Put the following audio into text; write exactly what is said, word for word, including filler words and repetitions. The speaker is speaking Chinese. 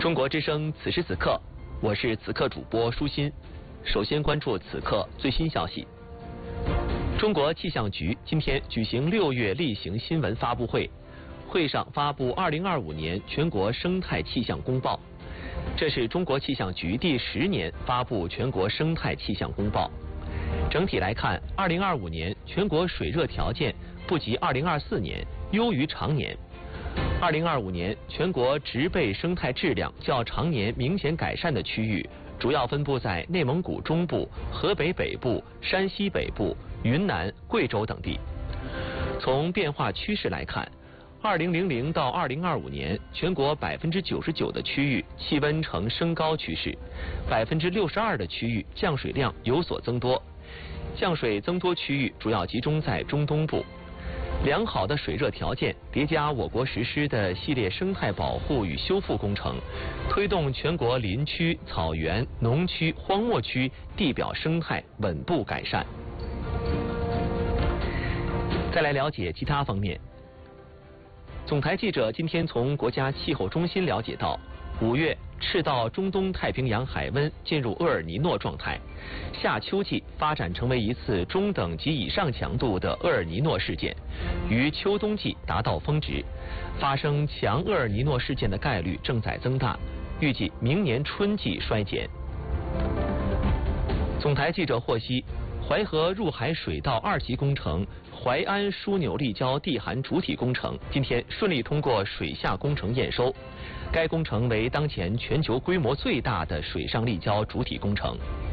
中国之声此时此刻，我是此刻主播舒心。首先关注此刻最新消息。中国气象局今天举行六月例行新闻发布会，会上发布二零二五年全国生态气象公报。这是中国气象局第十年发布全国生态气象公报。整体来看，二零二五年全国水热条件不及二零二四年，优于常年。二零二五年全国植被生态质量较常年明显改善的区域，主要分布在内蒙古中部、河北北部、山西北部、云南、贵州等地。从变化趋势来看，二零零零到二零二五年，全国百分之九十九的区域气温呈升高趋势，百分之六十二的区域降水量有所增多，降水增多区域主要集中在中东部。良好的水热条件叠加我国实施的系列生态保护与修复工程，推动全国林区、草原、农区、荒漠区地表生态稳步改善。再来了解其他方面。总台记者今天从国家气候中心了解到，五月赤道中东太平洋海温进入厄尔尼诺状态，夏秋季发展成为一次中等及以上强度的厄尔尼诺事件，于秋冬季达到峰值，发生强厄尔尼诺事件的概率正在增大，预计明年春季衰减。总台记者获悉，淮河入海水道二期工程淮安枢纽立交地涵主体工程今天顺利通过水下工程验收，该工程为当前全球规模最大的水上立交主体工程。